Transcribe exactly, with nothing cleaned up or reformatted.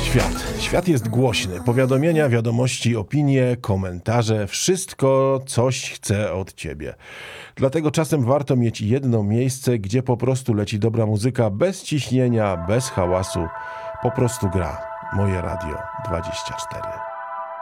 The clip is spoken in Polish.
Świat. Świat jest głośny. Powiadomienia, wiadomości, opinie, komentarze. Wszystko coś chce od ciebie. Dlatego czasem warto mieć jedno miejsce, gdzie po prostu leci dobra muzyka, bez ciśnienia, bez hałasu. Po prostu gra. Moje Radio dwadzieścia cztery.